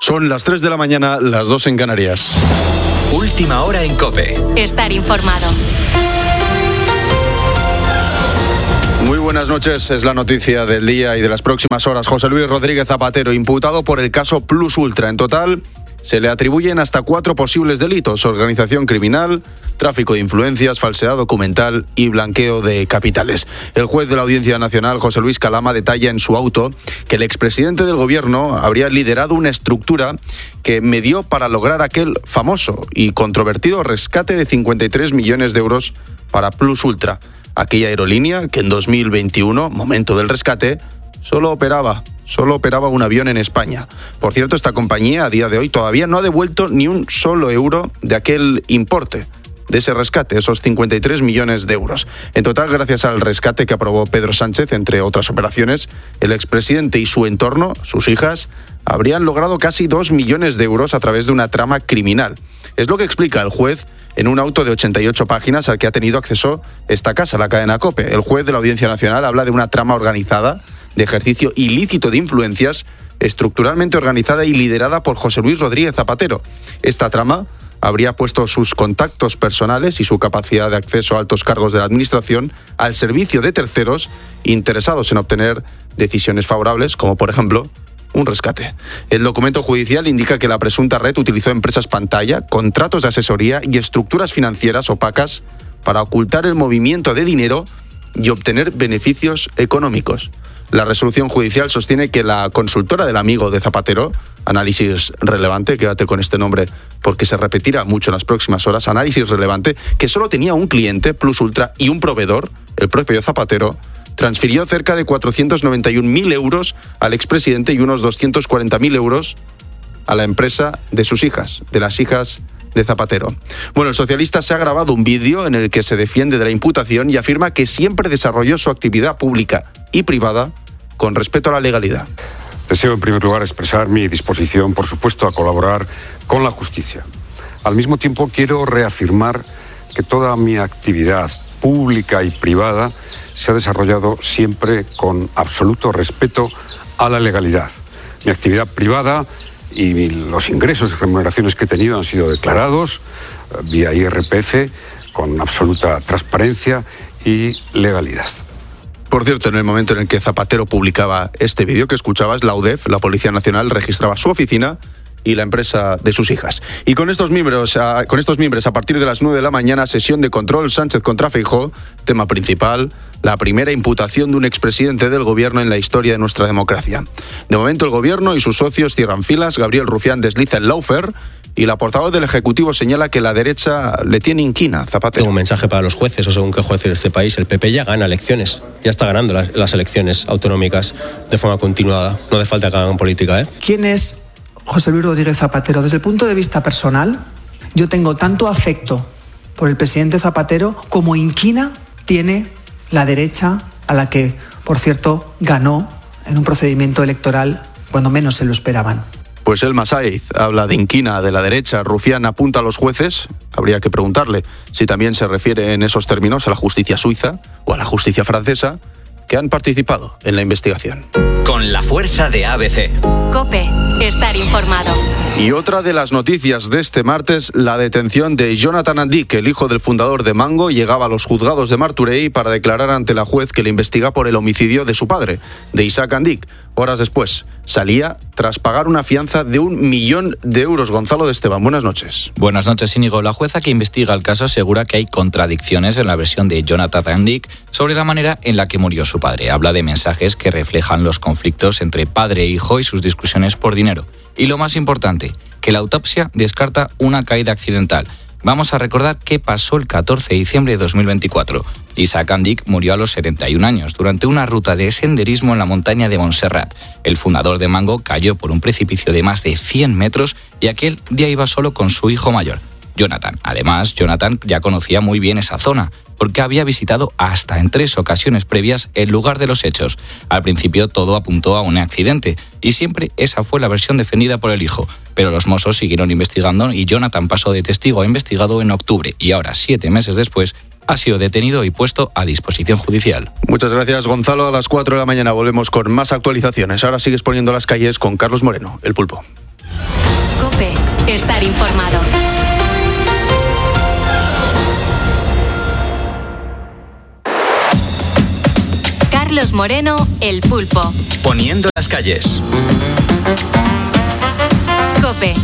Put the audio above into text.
Son las 3 de la mañana, las 2 en Canarias. Última hora en COPE. Estar informado. Muy buenas noches, es la noticia del día y de las próximas horas. José Luis Rodríguez Zapatero, imputado por el caso Plus Ultra. En total, se le atribuyen hasta 4 posibles delitos: organización criminal, tráfico de influencias, falsedad documental y blanqueo de capitales. El juez de la Audiencia Nacional, José Luis Calama, detalla en su auto que el expresidente del gobierno habría liderado una estructura que medió para lograr aquel famoso y controvertido rescate de 53 millones de euros para Plus Ultra, aquella aerolínea que en 2021, momento del rescate, solo operaba un avión en España. Por cierto, esta compañía a día de hoy todavía no ha devuelto ni un solo euro de aquel importe, de ese rescate, esos 53 millones de euros. En total, gracias al rescate que aprobó Pedro Sánchez, entre otras operaciones, el expresidente y su entorno, sus hijas, habrían logrado casi 2 millones de euros a través de una trama criminal. Es lo que explica el juez en un auto de 88 páginas al que ha tenido acceso esta casa, la cadena COPE. El juez de la Audiencia Nacional habla de una trama organizada de ejercicio ilícito de influencias, estructuralmente organizada y liderada por José Luis Rodríguez Zapatero. Esta trama habría puesto sus contactos personales y su capacidad de acceso a altos cargos de la administración al servicio de terceros interesados en obtener decisiones favorables, como por ejemplo un rescate. El documento judicial indica que la presunta red utilizó empresas pantalla, contratos de asesoría y estructuras financieras opacas para ocultar el movimiento de dinero y obtener beneficios económicos. La resolución judicial sostiene que la consultora del amigo de Zapatero, Análisis Relevante, quédate con este nombre porque se repetirá mucho en las próximas horas, Análisis Relevante, que solo tenía un cliente, Plus Ultra, y un proveedor, el propio Zapatero, transfirió cerca de 491.000 euros al expresidente y unos 240.000 euros a la empresa de sus hijas, de las hijas de Zapatero. Bueno, el socialista se ha grabado un vídeo en el que se defiende de la imputación y afirma que siempre desarrolló su actividad pública y privada con respeto a la legalidad. Deseo en primer lugar expresar mi disposición, por supuesto, a colaborar con la justicia. Al mismo tiempo quiero reafirmar que toda mi actividad pública y privada se ha desarrollado siempre con absoluto respeto a la legalidad. Mi actividad privada y los ingresos y remuneraciones que he tenido han sido declarados vía IRPF con absoluta transparencia y legalidad. Por cierto, en el momento en el que Zapatero publicaba este vídeo que escuchabas, la UDEF, la Policía Nacional, registraba su oficina y la empresa de sus hijas. Y con estos miembros, a partir de las 9 de la mañana, sesión de control Sánchez contra Feijóo, tema principal, la primera imputación de un expresidente del gobierno en la historia de nuestra democracia. De momento el gobierno y sus socios cierran filas, Gabriel Rufián desliza el lawfare y la portavoz del Ejecutivo señala que la derecha le tiene inquina a Zapatero. Tengo un mensaje para los jueces, o según qué jueces de este país. El PP ya gana elecciones, ya está ganando las elecciones autonómicas de forma continuada. No hace falta que hagan política, ¿eh? ¿Quién es José Luis Rodríguez Zapatero? Desde el punto de vista personal, yo tengo tanto afecto por el presidente Zapatero como inquina tiene la derecha, a la que, por cierto, ganó en un procedimiento electoral cuando menos se lo esperaban. Pues Elma Saiz habla de inquina de la derecha. Rufián apunta a los jueces. Habría que preguntarle si también se refiere en esos términos a la justicia suiza o a la justicia francesa que han participado en la investigación. Con la fuerza de ABC. COPE. Estar informado. Y otra de las noticias de este martes, la detención de Jonathan Andic, el hijo del fundador de Mango, llegaba a los juzgados de Martorell para declarar ante la juez que le investiga por el homicidio de su padre, de Isaac Andic. Horas después, salía tras pagar una fianza de 1 millón de euros. Gonzalo de Esteban, buenas noches. Buenas noches, Íñigo. La jueza que investiga el caso asegura que hay contradicciones en la versión de Jonathan Andic sobre la manera en la que murió su padre. Habla de mensajes que reflejan los conflictos entre padre e hijo y sus discusiones por dinero. Y lo más importante, que la autopsia descarta una caída accidental. Vamos a recordar qué pasó el 14 de diciembre de 2024. Isaac Andic murió a los 71 años durante una ruta de senderismo en la montaña de Montserrat. El fundador de Mango cayó por un precipicio de más de 100 metros y aquel día iba solo con su hijo mayor, Jonathan. Además, Jonathan ya conocía muy bien esa zona, porque había visitado hasta en 3 ocasiones previas el lugar de los hechos. Al principio todo apuntó a un accidente, y siempre esa fue la versión defendida por el hijo. Pero los Mossos siguieron investigando y Jonathan pasó de testigo a investigado en octubre, y ahora, 7 meses después, ha sido detenido y puesto a disposición judicial. Muchas gracias, Gonzalo. A las 4 de la mañana volvemos con más actualizaciones. Ahora sigues poniendo las calles con Carlos Moreno, el Pulpo. COPE. Estar informado. Carlos Moreno, El Pulpo. Poniendo las calles. COPE.